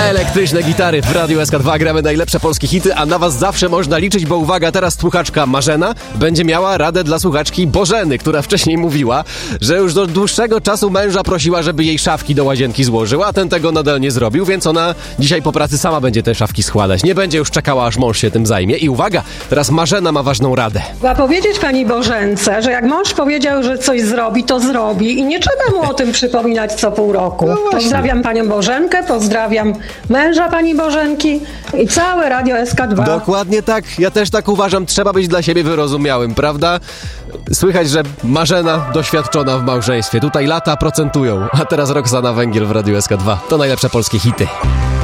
Elektryczne gitary w Radiu SK2, gramy najlepsze polskie hity, a na was zawsze można liczyć, bo uwaga, teraz słuchaczka Marzena będzie miała radę dla słuchaczki Bożeny, która wcześniej mówiła, że już do dłuższego czasu męża prosiła, żeby jej szafki do łazienki złożył, a ten tego nadal nie zrobił, więc ona dzisiaj po pracy sama będzie te szafki składać. Nie będzie już czekała, aż mąż się tym zajmie. I uwaga, teraz Marzena ma ważną radę. Trzeba powiedzieć pani Bożence, że jak mąż powiedział, że coś zrobi, to zrobi i nie trzeba mu o tym przypominać co pół roku. No pozdrawiam panią Bożenkę, pozdrawiam męża pani Bożenki i całe Radio SK2. Dokładnie tak, ja też tak uważam, trzeba być dla siebie wyrozumiałym, prawda? Słychać, że Marzena doświadczona w małżeństwie, tutaj lata procentują, a teraz Roxana Węgiel w Radiu SK2, to najlepsze polskie hity.